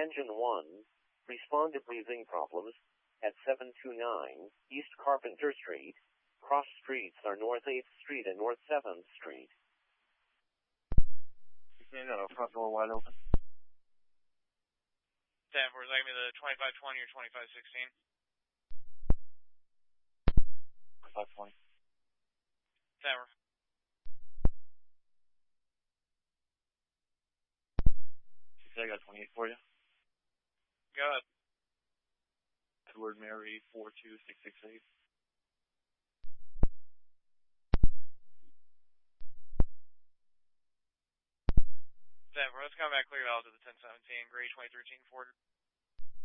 Engine 1, respond to breathing problems at 729 East Carpenter Street. Cross streets are North 8th Street and North 7th Street. Front door wide open. 10-4, is that going to be the 2520 or 2516? 520. 10-4. I got 28 for you. Go ahead. Edward Mary 42668. 10-4, let's come back clear out to the 1017, Gray 2013 Ford.